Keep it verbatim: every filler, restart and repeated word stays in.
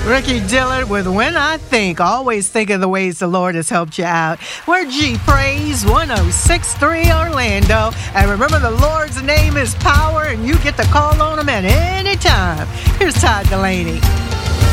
Ricky Dillard with When I Think. Always think of the ways the Lord has helped you out. We're G Praise one oh six point three Orlando. And remember, the Lord's name is power, and you get to call on him at any time. Here's Todd Delaney.